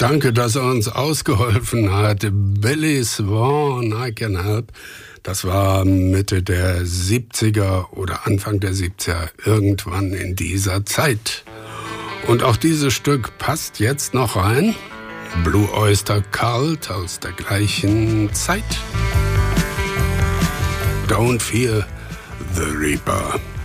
Danke, dass er uns ausgeholfen hat. Billy Swan, I Can Help. Das war Mitte der 70er oder Anfang der 70er, irgendwann in dieser Zeit. Und auch dieses Stück passt jetzt noch rein. Blue Oyster Cult aus der gleichen Zeit. Don't Fear the Reaper.